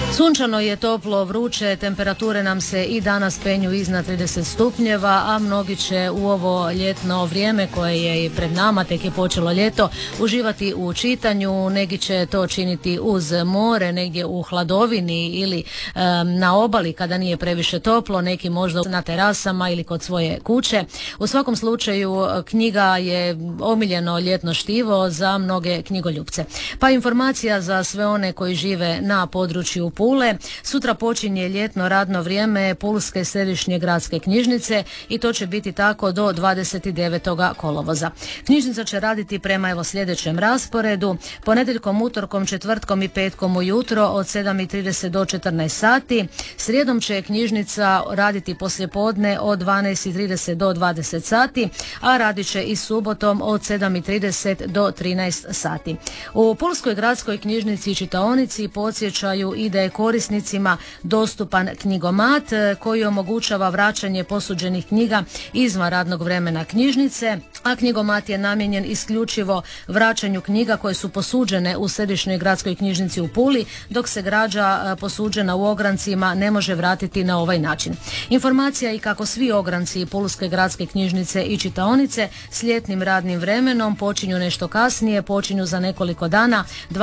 Sunčano je, toplo, vruće, temperature nam se i danas penju iznad 30 stupnjeva, a mnogi će u ovo ljetno vrijeme koje je i pred nama, tek je počelo ljeto, uživati u čitanju. Neki će to činiti uz more, negdje u hladovini ili na obali kada nije previše toplo, neki možda na terasama ili kod svoje kuće. U svakom slučaju knjiga je omiljeno ljetno štivo za mnoge knjigoljupce. Pa informacija za sve one koji žive na području Pule. Sutra počinje ljetno radno vrijeme Pulske središnje gradske knjižnice i to će biti tako do 29. kolovoza. Knjižnica će raditi prema sljedećem rasporedu: ponedjeljkom, utorkom, četvrtkom i petkom ujutro od 7:30 do 14 sati. Srijedom će knjižnica raditi poslijepodne od 12:30 do 20 sati, a radit će i subotom od 7:30 do 13 sati. U Pulskoj gradskoj knjižnici i čitaonici podsjećaju i da je korisnicima dostupan knjigomat koji omogućava vraćanje posuđenih knjiga izvan radnog vremena knjižnice, a knjigomat je namijenjen isključivo vraćanju knjiga koje su posuđene u Središnjoj gradskoj knjižnici u Puli, dok se građa posuđena u ograncima ne može vratiti na ovaj način. Informacija i kako svi ogranci Pulske gradske knjižnice i čitaonice s ljetnim radnim vremenom počinju nešto kasnije, počinju za nekoliko dana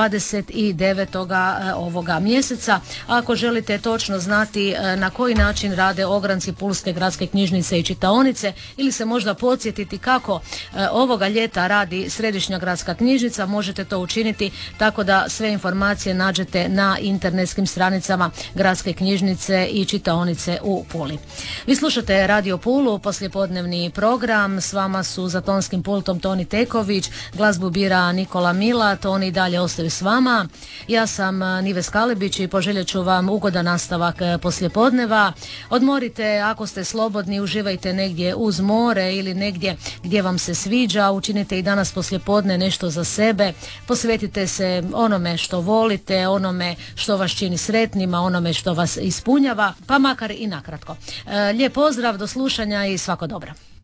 29. ovoga mjeseca. Ako želite točno znati na koji način rade ogranci Pulske gradske knjižnice i čitaonice ili se možda podsjetiti kako ovoga ljeta radi Središnja gradska knjižnica, možete to učiniti tako da sve informacije nađete na internetskim stranicama Gradske knjižnice i čitaonice u Puli. Vi slušate Radio Pulu, poslijepodnevni program. S vama su za tonskim pultom Toni Teković, glazbu bira Nikola Mila. Toni dalje ostaju s vama. Ja sam Nives Kalebić i poželjet ću vam ugodan nastavak poslijepodneva. Odmorite ako ste slobodni, uživajte negdje uz more ili negdje gdje vam se sviđa. Učinite i danas poslijepodne nešto za sebe. Posvetite se onome što volite, onome što vas čini sretnima, onome što vas ispunjava, pa makar i nakratko. Lijep pozdrav, do slušanja i svako dobro.